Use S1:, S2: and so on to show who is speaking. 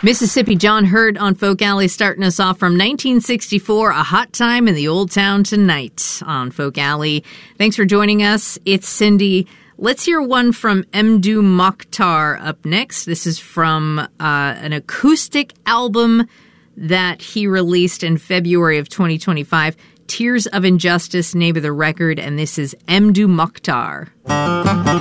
S1: Mississippi John Hurt on Folk Alley, starting us off from 1964, A Hot Time in the Old Town Tonight on Folk Alley. Thanks for joining us. It's Cindy. Let's hear one from Mdou Moctar up next. This is from an acoustic album that he released in February of 2025. Tears of Injustice, name of the record, and this is Mdou Moctar.